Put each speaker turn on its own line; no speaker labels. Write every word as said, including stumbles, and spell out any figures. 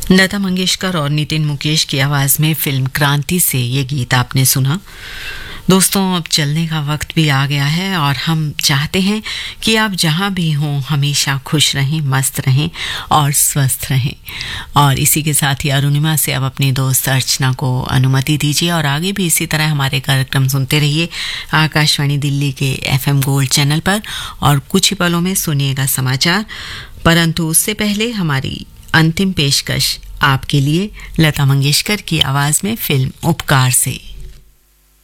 लता मंगेशकर और नितिन मुकेश की आवाज में फिल्म क्रांति से ये गीत आपने सुना। दोस्तों, अब चलने का वक्त भी आ गया है और हम चाहते हैं कि आप जहां भी हों हमेशा खुश रहें, मस्त रहें और स्वस्थ रहें। और इसी के साथ ही अरुणिमा से अब अपनी दोस्त अर्चना को अनुमति दीजिए और आगे भी इसी तरह हमारे कार्यक्रम सुनते रहिए आकाशवाणी दिल्ली के एफएम गोल्ड चैनल पर। और कुछ ही पलों में सुनिएगा समाचार, परंतु उससे पहले हमारी अंतिम पेशकश आपके लिए लता मंगेशकर की आवाज में फिल्म उपकार से।